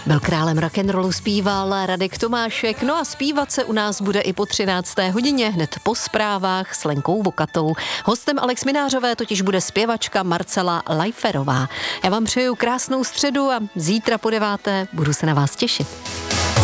Byl králem rock'n'rollu, zpíval Radek Tomášek, no a zpívat se u nás bude i po 13. hodině, hned po zprávách s Lenkou Vokatou. Hostem Alex Minářové totiž bude zpěvačka Marcela Lajferová. Já vám přeju krásnou středu a zítra po 9. budu se na vás těšit.